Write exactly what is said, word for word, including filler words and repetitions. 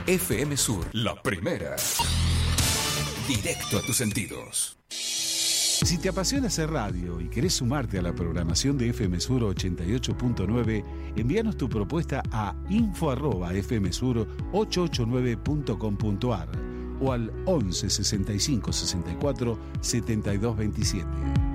F M Sur, la primera. Directo a tus sentidos. Si te apasiona hacer radio y querés sumarte a la programación de F M Sur ochenta y ocho punto nueve, envíanos tu propuesta a info arroba f m sur ochocientos ochenta y nueve punto com punto a r o al once sesenta y cinco sesenta y cuatro setenta y dos veintisiete.